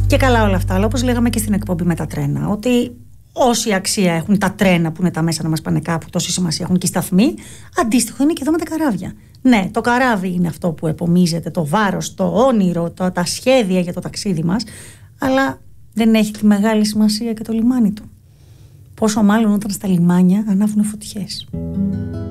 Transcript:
Και καλά όλα αυτά, αλλά όπως λέγαμε και στην εκπομπή με τα τρένα, ότι όση αξία έχουν τα τρένα που είναι τα μέσα να μας πάνε κάπου, τόση σημασία έχουν και οι σταθμοί, αντίστοιχο είναι και εδώ με τα καράβια. Ναι, το καράβι είναι αυτό που επομίζεται το βάρος, το όνειρο, τα σχέδια για το ταξίδι μας, αλλά δεν έχει τη μεγάλη σημασία και το λιμάνι του. Πόσο μάλλον όταν στα λιμάνια ανάβουν φωτιές.